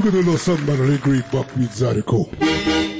We're gonna do something about the great buckwheat Zydeco.